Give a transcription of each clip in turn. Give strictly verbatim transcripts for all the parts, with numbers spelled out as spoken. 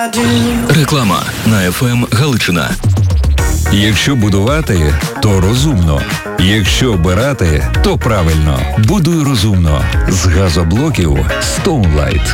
Реклама на еф ем Галичина. Якщо будувати, то розумно. Якщо обирати, то правильно. Будуй розумно. З газоблоків Stoneline.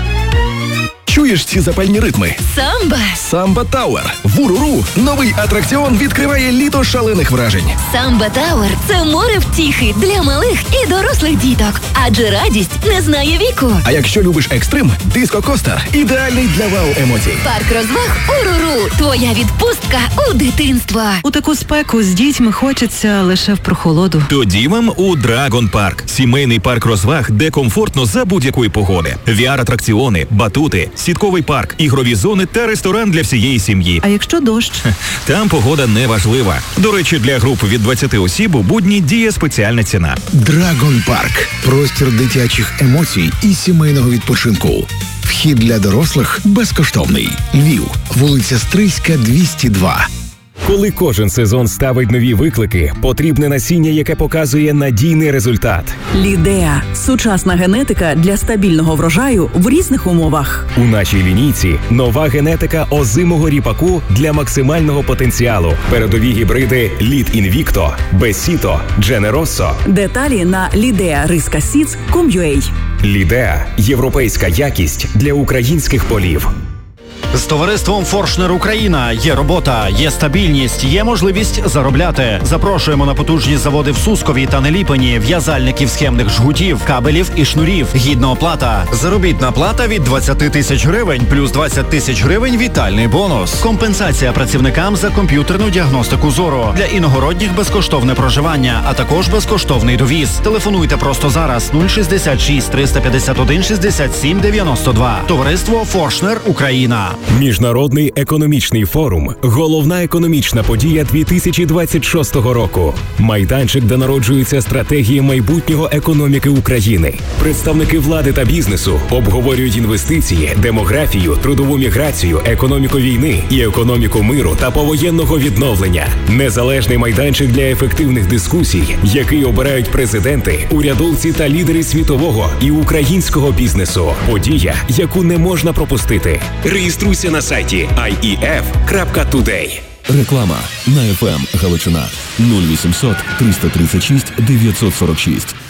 Чуєш ці запальні ритми? Самба. Самба Тауер. Вуруру. Новий атракціон відкриває літо шалених вражень. Самба Тауер – це море втіхи для малих і дорослих діток. Адже радість не знає віку. А якщо любиш екстрим, Диско Костер – ідеальний для вау-емоцій. Парк розваг Уруру. Твоя відпустка у дитинство. У таку спеку з дітьми хочеться лише в прохолоду. Тоді вам у Драгон Парк. Сімейний парк розваг, де комфортно за будь-якої погоди. ві ар-атракціони, батути, сітковий парк, ігрові зони та ресторан для всієї сім'ї. А якщо дощ? Там погода не важлива. До речі, для груп від двадцяти осіб у будні діє спеціальна ціна. Драгон Парк. Простір дитячих емоцій і сімейного відпочинку. Вхід для дорослих безкоштовний. Львів. Вулиця Стрийська, двісті два. Коли кожен сезон ставить нові виклики, потрібне насіння, яке показує надійний результат. Лідеа – сучасна генетика для стабільного врожаю в різних умовах. У нашій лінійці нова генетика озимого ріпаку для максимального потенціалу. Передові гібриди Лід Інвікто, Бесіто, Дженеросо. Деталі на лідеа риска сіц крапка ком крапка ю а. Лідеа – європейська якість для українських полів. З товариством «Форшнер Україна» є робота, є стабільність, є можливість заробляти. Запрошуємо на потужні заводи в Сускові та Неліпені, в'язальників схемних жгутів, кабелів і шнурів. Гідна оплата. Заробітна плата від двадцять тисяч гривень, плюс двадцять тисяч гривень вітальний бонус. Компенсація працівникам за комп'ютерну діагностику зору. Для іногородніх безкоштовне проживання, а також безкоштовний довіз. Телефонуйте просто зараз нуль шістдесят шість триста п'ятдесят один шістдесят сім дев'яносто два. Товариство «Форшнер Україна». Міжнародний економічний форум – головна економічна подія дві тисячі двадцять шостого року. Майданчик, де народжуються стратегії майбутнього економіки України. Представники влади та бізнесу обговорюють інвестиції, демографію, трудову міграцію, економіку війни і економіку миру та повоєнного відновлення. Незалежний майданчик для ефективних дискусій, який обирають президенти, урядовці та лідери світового і українського бізнесу. Подія, яку не можна пропустити. Реєструйся на сайті ай і еф крапка тудей. Реклама на еф ем Галичина. нуль вісімсот триста тридцять шість дев'ятсот сорок шість.